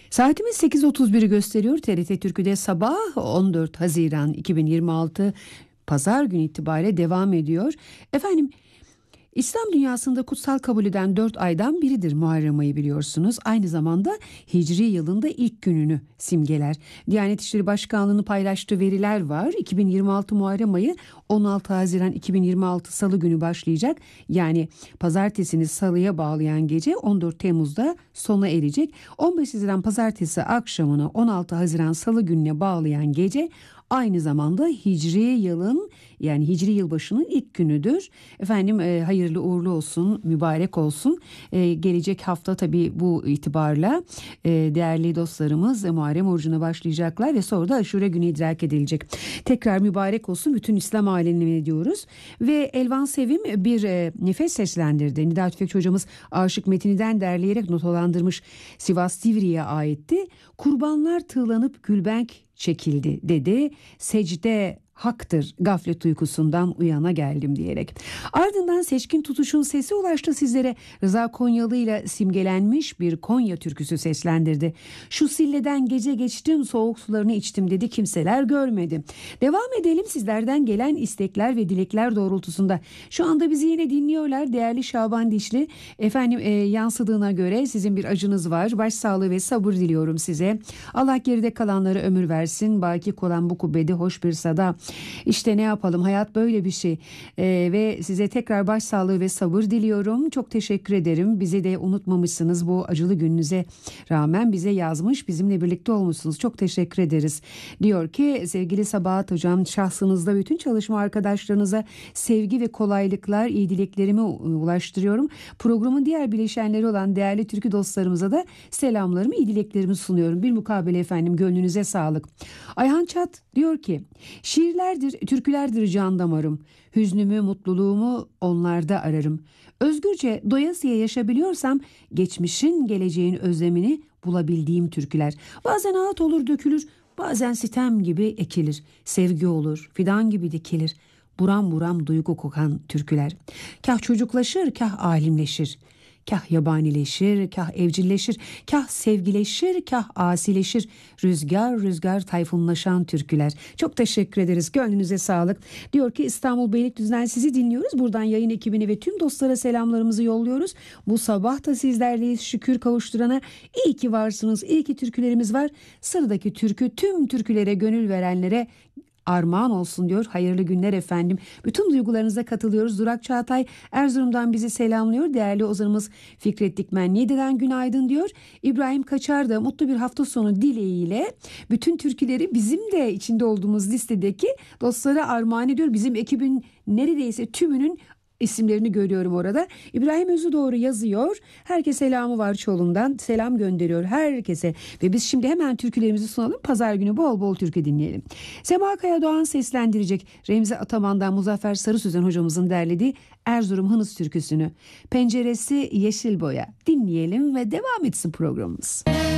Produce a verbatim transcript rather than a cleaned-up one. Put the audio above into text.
Saatimiz sekiz otuz biri gösteriyor. T R T Türkü'de sabah on dört Haziran iki bin yirmi altı Pazar günü itibariyle devam ediyor. Efendim, İslam dünyasında kutsal kabul eden dört aydan biridir Muharrem ayı, biliyorsunuz. Aynı zamanda Hicri yılında ilk gününü simgeler. Diyanet İşleri Başkanlığı'nın paylaştığı veriler var. iki bin yirmi altı Muharrem ayı on altı Haziran iki bin yirmi altı Salı günü başlayacak. Yani pazartesini salıya bağlayan gece on dört Temmuz'da sona erecek. on beş Haziran pazartesi akşamına on altı Haziran Salı gününe bağlayan gece aynı zamanda Hicri yılın, yani Hicri yılbaşının ilk günüdür. Efendim e, hayırlı uğurlu olsun, mübarek olsun. E, gelecek hafta tabii bu itibarla e, değerli dostlarımız e, Muharrem orucuna başlayacaklar ve sonra da Aşure günü idrak edilecek. Tekrar mübarek olsun bütün İslam alemine diyoruz. Ve Elvan Sevim bir e, nefes seslendirdi. Nida Tüfekçi hocamız Aşık Metini'den derleyerek notalandırmış, Sivas Divriğe aitti. Kurbanlar tığlanıp gülbenk çekildi dedi. Secde haktır, gaflet uykusundan uyana geldim diyerek. Ardından Seçkin Tutuş'un sesi ulaştı sizlere. Rıza Konyalı ile simgelenmiş bir Konya türküsü seslendirdi. Şu silleden gece geçtim, soğuk sularını içtim dedi, kimseler görmedi. Devam edelim sizlerden gelen istekler ve dilekler doğrultusunda. Şu anda bizi yine dinliyorlar değerli Şaban Dişli. Efendim e, yansıdığına göre sizin bir acınız var. Başsağlığı ve sabır diliyorum size. Allah geride kalanlara ömür versin. Baki kolan bu kubbede hoş bir sada. İşte ne yapalım, hayat böyle bir şey. Ee, ve size tekrar başsağlığı ve sabır diliyorum. Çok teşekkür ederim. Bizi de unutmamışsınız, bu acılı gününüze rağmen bize yazmış, bizimle birlikte olmuşsunuz. Çok teşekkür ederiz. Diyor ki sevgili Sabahat Hocam, şahsınızda bütün çalışma arkadaşlarınıza sevgi ve kolaylıklar, iyi dileklerimi ulaştırıyorum. Programın diğer bileşenleri olan değerli türkü dostlarımıza da selamlarımı, iyi dileklerimi sunuyorum. Bir mukabele efendim, gönlünüze sağlık. Ayhan Çat diyor ki şiirlerdir, türkülerdir can damarım. Hüznümü, mutluluğumu onlarda ararım. Özgürce doyasıya yaşabiliyorsam geçmişin, geleceğin özlemini bulabildiğim türküler. Bazen ağıt olur dökülür, bazen sitem gibi ekilir. Sevgi olur, fidan gibi dikilir. Buram buram duygu kokan türküler. Kah çocuklaşır, kah alimleşir. Kah yabanileşir, kah evcilleşir, kah sevgileşir, kah asileşir. Rüzgar rüzgar tayfunlaşan türküler. Çok teşekkür ederiz. Gönlünüze sağlık. Diyor ki İstanbul Beylikdüzü'nden sizi dinliyoruz. Buradan yayın ekibine ve tüm dostlara selamlarımızı yolluyoruz. Bu sabah da sizlerleyiz. Şükür kavuşturana iyi ki varsınız. İyi ki türkülerimiz var. Sıradaki türkü tüm türkülere gönül verenlere armağan olsun diyor. Hayırlı günler efendim. Bütün duygularınıza katılıyoruz. Durak Çağatay Erzurum'dan bizi selamlıyor. Değerli ozanımız Fikret Dikmen Niğde'den günaydın diyor. İbrahim Kaçar da mutlu bir hafta sonu dileğiyle bütün türküleri bizim de içinde olduğumuz listedeki dostlara armağan ediyor. Bizim ekibin neredeyse tümünün isimlerini görüyorum orada. İbrahim Özü doğru yazıyor. Herkese selamı var Çolun'dan. Selam gönderiyor herkese. Ve biz şimdi hemen türkülerimizi sunalım. Pazar günü bol bol türkü dinleyelim. Sema Kaya Doğan seslendirecek Remzi Ataman'dan Muzaffer Sarı Sözen hocamızın derlediği Erzurum Hınıs türküsünü. Penceresi yeşil boya. Dinleyelim ve devam etsin programımız.